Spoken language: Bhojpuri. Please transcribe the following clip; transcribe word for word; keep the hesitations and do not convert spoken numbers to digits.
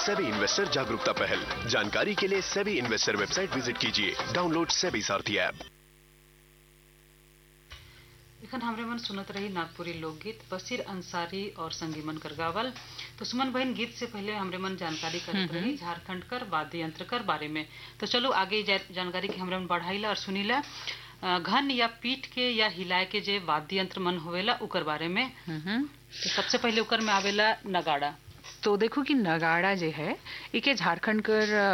सेबी इन्वेस्टर जागरूकता पहल। जानकारी के लिए सेबी इन्वेस्टर वेबसाइट विजिट कीजिए। डाउनलोड सेबी सारथी ऐप। इखन हमरे मन सुनत रही नागपुरी लोकगीत बशीर अंसारी और संगीमन कर गावल। तो सुमन बहन, गीत से पहले हमरे मन जानकारी करत रही झारखंड कर वाद्य यंत्र कर बारे में। तो चलो आगे जानकारी के हमरे मन बढ़ाइला और सुनीला घन या पीठ के या हिलाए के जे वाद्य यंत्र मन होवेला उकर बारे में। तो सबसे पहले उकर में आवेला नगाड़ा। तो देखो कि नगाड़ा जे है इके झारखंड कर